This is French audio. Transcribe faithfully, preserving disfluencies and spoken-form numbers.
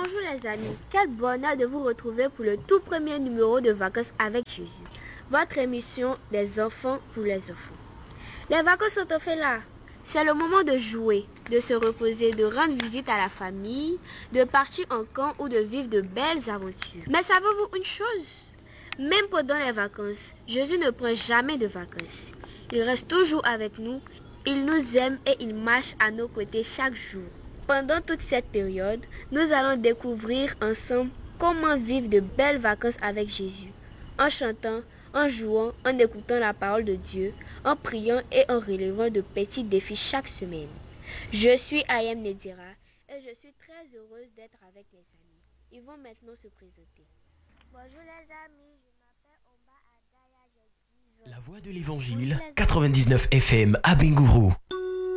Bonjour les amis, quel bonheur de vous retrouver pour le tout premier numéro de Vacances avec Jésus, votre émission des enfants pour les enfants. Les vacances sont enfin là, c'est le moment de jouer, de se reposer, de rendre visite à la famille, de partir en camp ou de vivre de belles aventures. Mais savez-vous une chose? Même pendant les vacances, Jésus ne prend jamais de vacances. Il reste toujours avec nous, il nous aime et il marche à nos côtés chaque jour. Pendant toute cette période, nous allons découvrir ensemble comment vivre de belles vacances avec Jésus, en chantant, en jouant, en écoutant la parole de Dieu, en priant et en relevant de petits défis chaque semaine. Je suis Ayem Nedira et je suis très heureuse d'être avec les amis. Ils vont maintenant se présenter. Bonjour les amis, je m'appelle Omba Adaya, j'ai dix ans. La voix de l'évangile, quatre-vingt-dix-neuf F M à Bengourou.